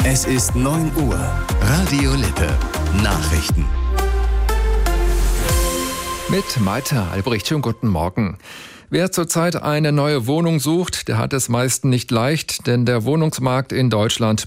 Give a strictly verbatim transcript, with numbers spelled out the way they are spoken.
Es ist neun Uhr. Radio Lippe. Nachrichten. Mit Malte Albrecht. Schönen guten Morgen. Wer zurzeit eine neue Wohnung sucht, der hat es meist nicht leicht, denn der Wohnungsmarkt in Deutschland